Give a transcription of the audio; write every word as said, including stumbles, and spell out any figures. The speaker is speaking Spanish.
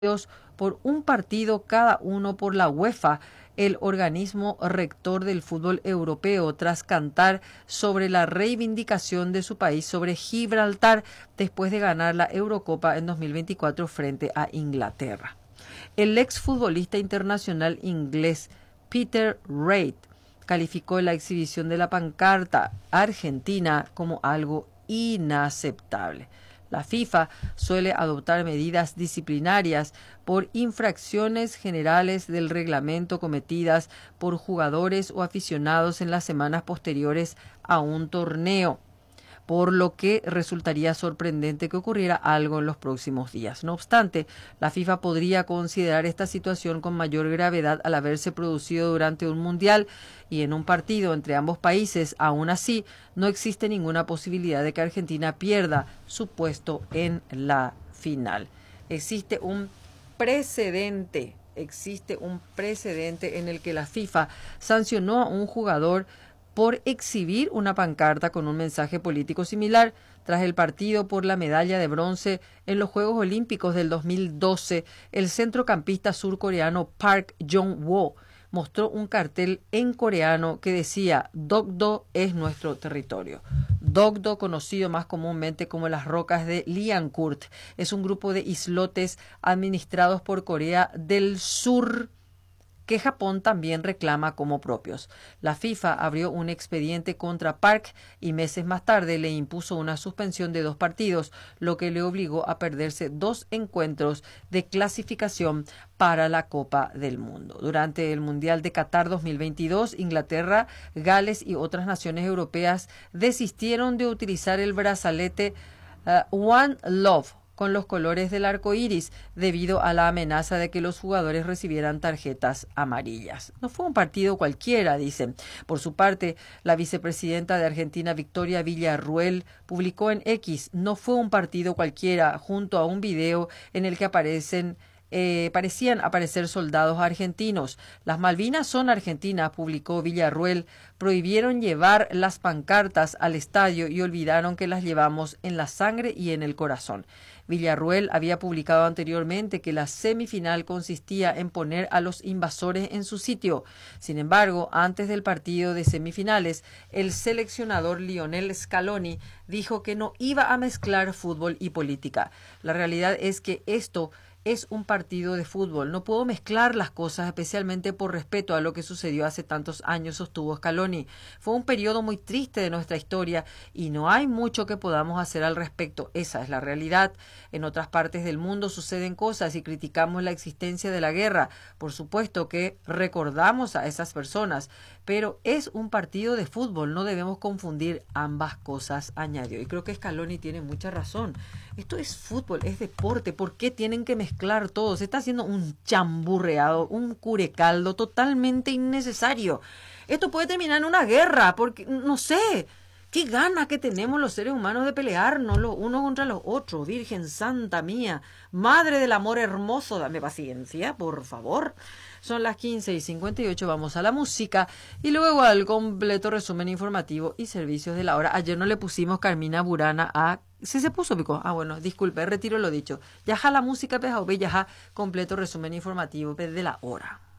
por un partido cada uno por la UEFA, el organismo rector del fútbol europeo, tras cantar sobre la reivindicación de su país sobre Gibraltar después de ganar la Eurocopa en dos mil veinticuatro frente a Inglaterra. El exfutbolista internacional inglés Peter Wright calificó la exhibición de la pancarta argentina como algo inaceptable. La FIFA suele adoptar medidas disciplinarias por infracciones generales del reglamento cometidas por jugadores o aficionados en las semanas posteriores a un torneo, por lo que resultaría sorprendente que ocurriera algo en los próximos días. No obstante, la FIFA podría considerar esta situación con mayor gravedad al haberse producido durante un mundial y en un partido entre ambos países. Aún así, no existe ninguna posibilidad de que Argentina pierda su puesto en la final. Existe un precedente, existe un precedente en el que la FIFA sancionó a un jugador por exhibir una pancarta con un mensaje político similar. Tras el partido por la medalla de bronce en los Juegos Olímpicos del dos mil doce, el centrocampista surcoreano Park Jong-woo mostró un cartel en coreano que decía: Dokdo es nuestro territorio. Dokdo, conocido más comúnmente como las rocas de Liankurt, es un grupo de islotes administrados por Corea del Sur, que Japón también reclama como propios. La FIFA abrió un expediente contra Park y meses más tarde le impuso una suspensión de dos partidos, lo que le obligó a perderse dos encuentros de clasificación para la Copa del Mundo. Durante el Mundial de Qatar dos mil veintidós, Inglaterra, Gales y otras naciones europeas desistieron de utilizar el brazalete uh, One Love con los colores del arco iris, debido a la amenaza de que los jugadores recibieran tarjetas amarillas. No fue un partido cualquiera, dicen. Por su parte, la vicepresidenta de Argentina, Victoria Villarruel, publicó en X: no fue un partido cualquiera, junto a un video en el que aparecen Eh, parecían aparecer soldados argentinos. Las Malvinas son argentinas, publicó Villarruel. Prohibieron llevar las pancartas al estadio y olvidaron que las llevamos en la sangre y en el corazón. Villarruel había publicado anteriormente que la semifinal consistía en poner a los invasores en su sitio. Sin embargo, antes del partido de semifinales, el seleccionador Lionel Scaloni dijo que no iba a mezclar fútbol y política. La realidad es que esto es un partido de fútbol. No puedo mezclar las cosas, especialmente por respeto a lo que sucedió hace tantos años, sostuvo Scaloni. Fue un periodo muy triste de nuestra historia y no hay mucho que podamos hacer al respecto. Esa es la realidad. En otras partes del mundo suceden cosas y criticamos la existencia de la guerra. Por supuesto que recordamos a esas personas, pero es un partido de fútbol. No debemos confundir ambas cosas, añadió. Y creo que Scaloni tiene mucha razón. Esto es fútbol, es deporte. ¿Por qué tienen que mezclar todo? Se está haciendo un chamburreado, un curecaldo totalmente innecesario. Esto puede terminar en una guerra, porque no sé, qué ganas que tenemos los seres humanos de pelearnos los unos contra los otros. Virgen Santa mía, Madre del Amor Hermoso, dame paciencia, por favor. Son las quince y cincuenta y ocho, vamos a la música y luego al completo resumen informativo y servicios de la hora. Ayer no le pusimos Carmina Burana a... ¿Sí se puso, Pico? Ah, bueno, disculpe, retiro lo dicho. Ya ja la música, pues, ya ja completo resumen informativo pues, de la hora.